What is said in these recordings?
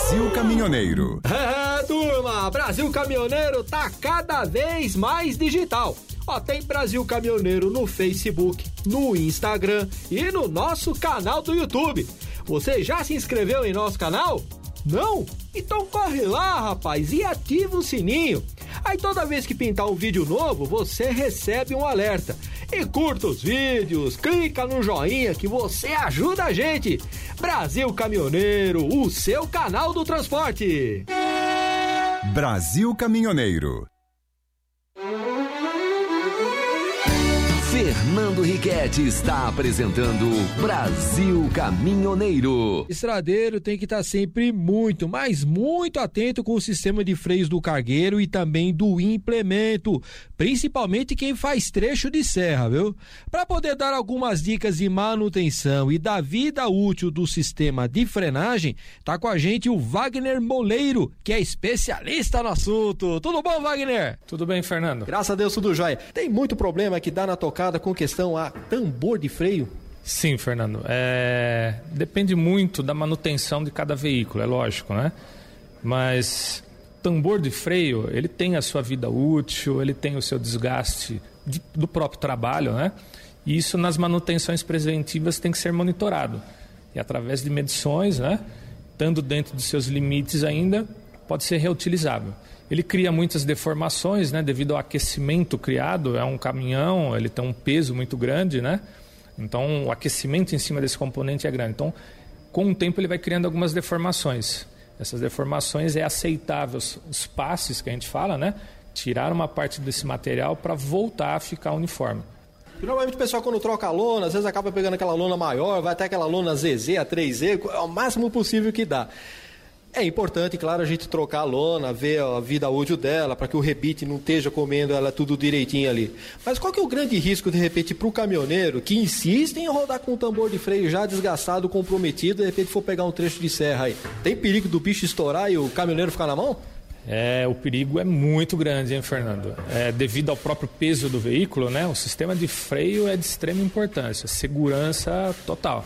Brasil Caminhoneiro. Turma, Brasil Caminhoneiro tá cada vez mais digital. Ó, tem Brasil Caminhoneiro no Facebook, no Instagram e no nosso canal do YouTube. Você já se inscreveu em nosso canal? Não? Então corre lá, rapaz, e ativa o sininho. Aí toda vez que pintar um vídeo novo, você recebe um alerta. E curta os vídeos, clica no joinha que você ajuda a gente. Brasil Caminhoneiro, o seu canal do transporte. Brasil Caminhoneiro. Fernando Riquetti está apresentando Brasil Caminhoneiro. Estradeiro tem que estar sempre muito, mas muito atento com o sistema de freios do cargueiro e também do implemento, principalmente quem faz trecho de serra, viu? Para poder dar algumas dicas de manutenção e da vida útil do sistema de frenagem, tá com a gente o Wagner Moleiro, que é especialista no assunto. Tudo bom, Wagner? Tudo bem, Fernando. Graças a Deus, tudo jóia. Tem muito problema que dá na tocada com questão a tambor de freio? Sim, Fernando. Depende muito da manutenção de cada veículo, é lógico, né? Mas tambor de freio, ele tem a sua vida útil, ele tem o seu desgaste do próprio trabalho, né? E isso nas manutenções preventivas tem que ser monitorado. E através de medições, né? Estando dentro dos seus limites ainda, pode ser reutilizável. Ele cria muitas deformações, né, devido ao aquecimento criado. É um caminhão, ele tem um peso muito grande, né? Então o aquecimento em cima desse componente é grande. Então, com o tempo ele vai criando algumas deformações. Essas deformações é aceitável os passes que a gente fala, né? Tirar uma parte desse material para voltar a ficar uniforme. E normalmente o pessoal quando troca a lona, às vezes acaba pegando aquela lona maior, vai até aquela lona ZZ, a 3Z, é o máximo possível que dá. É importante, claro, a gente trocar a lona, ver a vida útil dela, para que o rebite não esteja comendo ela tudo direitinho ali. Mas qual que é o grande risco, de repente, para o caminhoneiro que insiste em rodar com o tambor de freio já desgastado, comprometido, de repente for pegar um trecho de serra aí? Tem perigo do bicho estourar e o caminhoneiro ficar na mão? O perigo é muito grande, hein, Fernando? Devido ao próprio peso do veículo, né? O sistema de freio é de extrema importância, segurança total.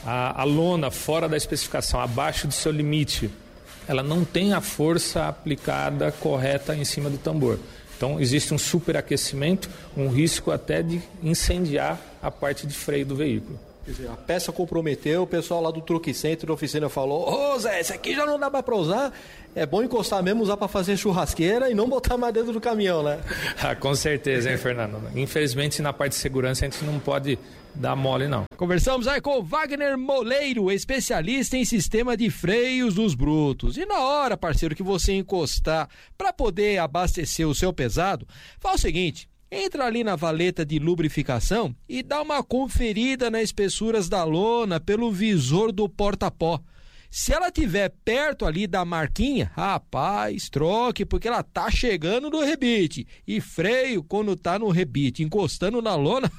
A lona fora da especificação, abaixo do seu limite, ela não tem a força aplicada correta em cima do tambor. Então existe um superaquecimento, um risco até de incendiar a parte de freio do veículo. Quer dizer, a peça comprometeu, o pessoal lá do Truque Center da oficina falou: ô Zé, esse aqui já não dá para usar, é bom encostar mesmo, usar para fazer churrasqueira e não botar mais dentro do caminhão, né? Com certeza, hein, Fernando? Infelizmente na parte de segurança a gente não pode dar mole, não. Conversamos aí com o Wagner Moleiro, especialista em sistema de freios dos brutos. E na hora, parceiro, que você encostar para poder abastecer o seu pesado, faz o seguinte: entra ali na valeta de lubrificação e dá uma conferida nas espessuras da lona pelo visor do porta-pó. Se ela estiver perto ali da marquinha, rapaz, troque, porque ela tá chegando no rebite. E freio, quando tá no rebite, encostando na lona,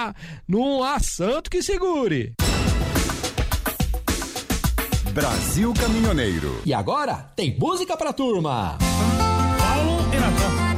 não há santo que segure. Brasil Caminhoneiro. E agora, tem música pra turma. Paulo e Natan.